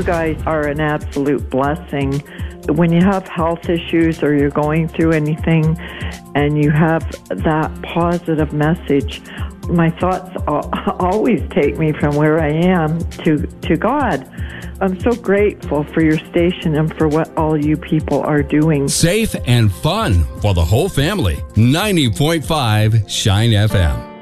you guys are an absolute blessing. When you have health issues or you're going through anything and you have that positive message, my thoughts always take me from where I am to God. I'm so grateful for your station and for what all you people are doing. Safe and fun for the whole family. 90.5 Shine FM.